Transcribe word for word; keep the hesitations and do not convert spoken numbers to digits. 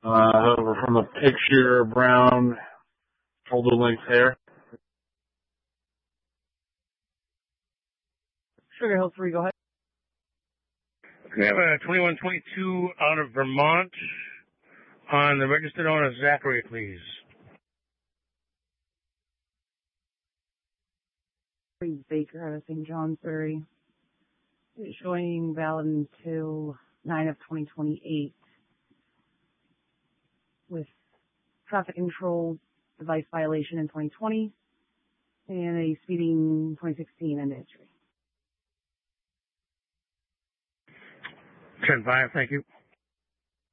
Uh, however, from the picture, brown, shoulder length hair. Sugar Hill three, go ahead. We have a twenty-one twenty-two out of Vermont on the registered owner, Zachary, please. Baker out of Saint Johnsbury. It's showing valid until nine of twenty twenty-eight with traffic control device violation in twenty twenty and a speeding twenty sixteen end history. ten five, thank you.